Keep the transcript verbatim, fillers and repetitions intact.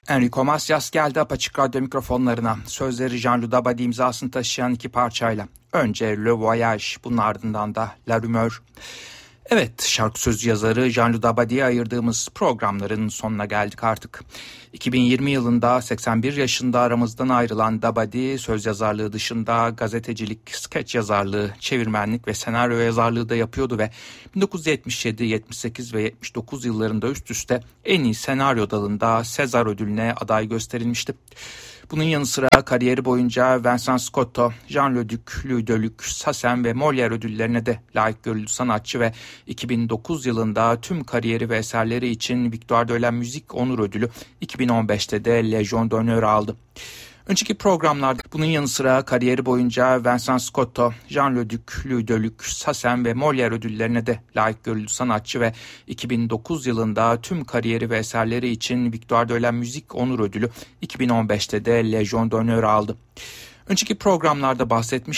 Enrico Macias geldi Apaçık Radyo mikrofonlarına. Sözleri Jean-Loup Dabadi imzasını taşıyan iki parçayla. Önce Le Voyage, bunun ardından da La Rumeur. Evet, şarkı sözü yazarı Jean-Loup Dabadi'ye ayırdığımız programların sonuna geldik artık. iki bin yirmi yılında seksen bir yaşında aramızdan ayrılan Dabadi, söz yazarlığı dışında gazetecilik, skeç yazarlığı, çevirmenlik ve senaryo yazarlığı da yapıyordu ve bin dokuz yüz yetmiş yedi, yetmiş sekiz ve yetmiş dokuz yıllarında üst üste en iyi senaryo dalında Sezar ödülüne aday gösterilmişti. Bunun yanı sıra kariyeri boyunca Vincent Scotto, Jean Leduc, Louis Deluc, Sassen ve Molière ödüllerine de layık görüldü sanatçı ve iki bin dokuz yılında tüm kariyeri ve eserleri için Victoire de la Musique Onur Ödülü, iki bin on beşte de Légion d'Honneur aldı. Önceki programlarda bunun yanı sıra kariyeri boyunca Vincent Scotto, Jean Leduc, Louis Deluc, Sassen ve Molière ödüllerine de layık görüldü sanatçı ve iki bin dokuz yılında tüm kariyeri ve eserleri için Victoire de la Musique Onur Ödülü, iki bin on beşte de Légion d'Honneur aldı. Önceki programlarda bahsetmiş